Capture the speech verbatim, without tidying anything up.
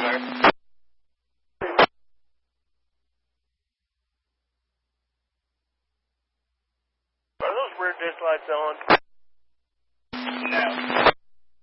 are. Are those rear disc lights on? No.